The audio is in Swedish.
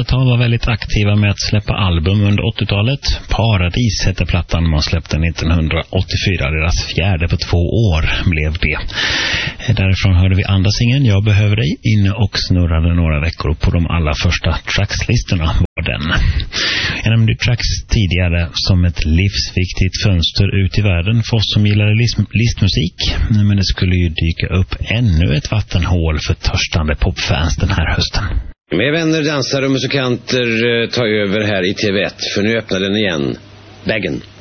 företag var väldigt aktiva med att släppa album under 80-talet. Paradis hette plattan man släppte 1984. Deras fjärde på 2 år blev det. Därifrån hörde vi andra singeln Jag behöver dig, inne och snurrade några veckor på de allra första trackslistorna var den. Jag nämnde tracks tidigare som ett livsviktigt fönster ut i världen för oss som gillar listmusik. Men det skulle ju dyka upp ännu ett vattenhål för törstande popfans den här hösten. Med vänner, dansare och musikanter tar över här i TV1, för nu öppnar den igen. Baggen.